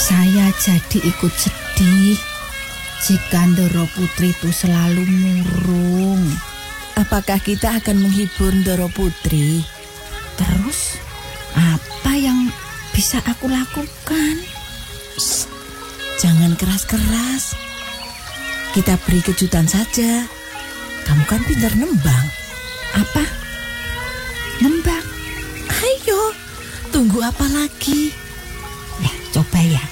Saya jadi ikut sedih jika Ndoro Putri itu selalu murung. Apakah kita akan menghibur Ndoro Putri? Terus apa yang bisa aku lakukan? Shh, jangan keras-keras. Kita beri kejutan saja. Kamu kan pintar nembang. Apa? Nembang? Ayo, tunggu apa lagi? Ya, coba ya.